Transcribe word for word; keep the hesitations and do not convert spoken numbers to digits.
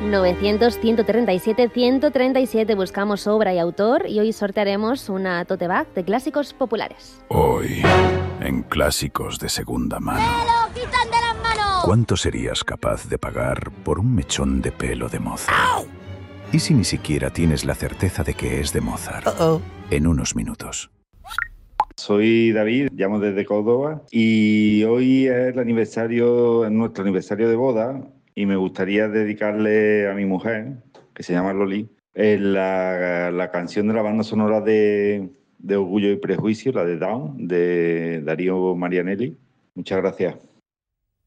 novecientos, ciento treinta y siete, ciento treinta y siete. Buscamos obra y autor y hoy sortearemos una tote bag de clásicos populares. Hoy, en clásicos de segunda mano. ¡Me lo quitan de las manos! ¿Cuánto serías capaz de pagar por un mechón de pelo de Mozart? ¡Au! ¿Y si ni siquiera tienes la certeza de que es de Mozart? Uh-oh. En unos minutos. Soy David, llamo desde Córdoba y hoy es el aniversario, nuestro aniversario de boda y me gustaría dedicarle a mi mujer, que se llama Loli, eh, la, la canción de la banda sonora de, de Orgullo y Prejuicio, la de Down, de Darío Marianelli. Muchas gracias.